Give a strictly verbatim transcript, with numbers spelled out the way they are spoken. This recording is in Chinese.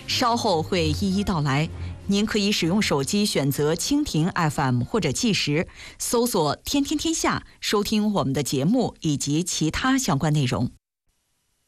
稍后会一一道来。您可以使用手机选择蜻蜓 F M 或者计时，搜索"天天天下"，收听我们的节目以及其他相关内容。